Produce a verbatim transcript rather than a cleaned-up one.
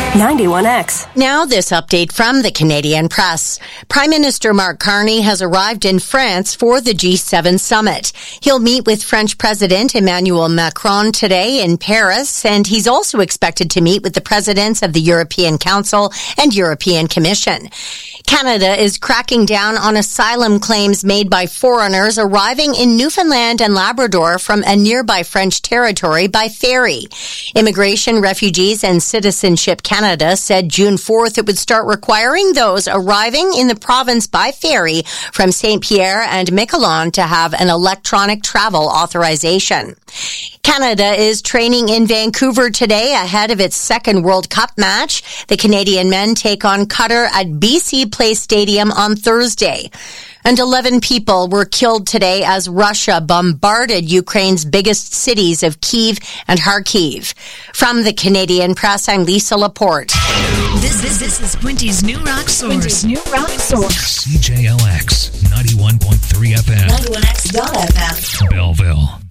ninety-one X. Now this update from the Canadian Press. Prime Minister Mark Carney has arrived in France for the G seven summit. He'll meet with French President Emmanuel Macron today in Paris, and he's also expected to meet with the presidents of the European Council and European Commission. Canada is cracking down on asylum claims made by foreigners arriving in Newfoundland and Labrador from a nearby French territory by ferry. Immigration, Refugees and Citizenship Canada said June fourth it would start requiring those arriving in the province by ferry from Saint Pierre and Miquelon to have an electronic travel authorization. Canada is training in Vancouver today ahead of its second World Cup match. The Canadian men take on Qatar at B C Place Stadium on Thursday. And eleven people were killed today as Russia bombarded Ukraine's biggest cities of Kyiv and Kharkiv. From the Canadian Press, I'm Lisa Laporte. This, this, this is Quinty's New Rock Source. Quinty's New Rock Source. C J L X ninety-one point three F M. ninety-one X dot F M. Belleville.